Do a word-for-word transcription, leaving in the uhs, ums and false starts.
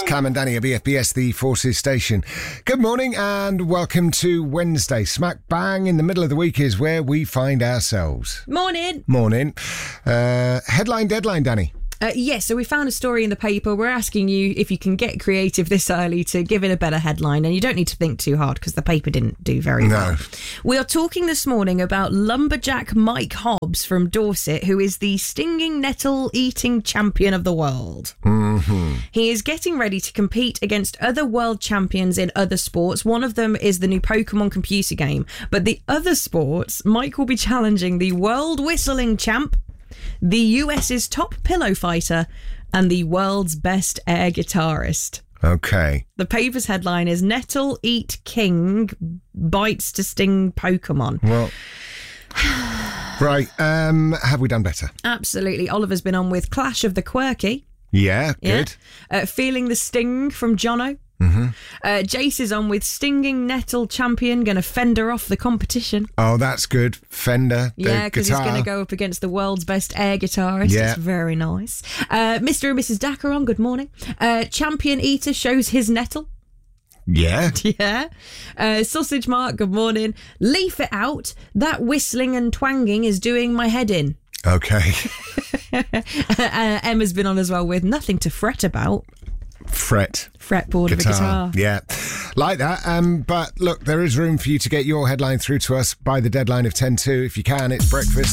Cam and Danny at B F B S, the Forces station. Good morning and welcome to Wednesday. Smack bang in the middle of the week is where we find ourselves. Morning. Morning. Uh, headline deadline, Danny. Uh, yes, so we found a story in the paper. We're asking you if you can get creative this early to give it a better headline, and you don't need to think too hard because the paper didn't do very No. well. We are talking this morning about lumberjack Mike Hobbs from Dorset, who is the stinging nettle eating champion of the world. Mm-hmm. He is getting ready to compete against other world champions in other sports. One of them is the new Pokemon computer game, but the other sports, Mike will be challenging the world whistling champ, the US's top pillow fighter, and the world's best air guitarist. Okay. The paper's headline is Nettle Eat King Bites to Sting Pokemon. Well, right. Um, have we done better? Absolutely. Oliver's been on with Clash of the Quirky. Yeah, good. Yeah. Uh, Feeling the Sting from Jono. Mm-hmm. Uh, Jace is on with Stinging Nettle Champion, going to fender off the competition. Oh, that's good. Fender, the Yeah, because he's guitar. going to go up against the world's best air guitarist. Yeah. It's very nice. Uh, Mister and Missus Dakaron, good morning. Uh, Champion Eater shows his nettle. Yeah. Yeah. Uh, Sausage Mark, good morning. Leaf it out. That whistling and twanging is doing my head in. Okay. uh, Emma's been on as well with Nothing to Fret About. Fret. Fretboard of a guitar. Yeah, like that. Um, but look, there is room for you to get your headline through to us by the deadline of ten to. If you can, it's breakfast.